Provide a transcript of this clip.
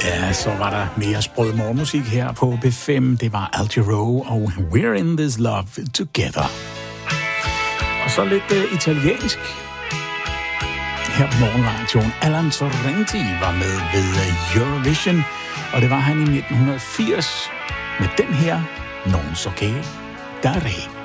Ja, så var der mere sprød morgenmusik her på B5. Det var Al Jarreau og We're in this love together. Og så lidt italiensk. Her på morgenradioen. Alan Sorrenti var med ved Eurovision, og det var han i 1980 med den her Non so che dare.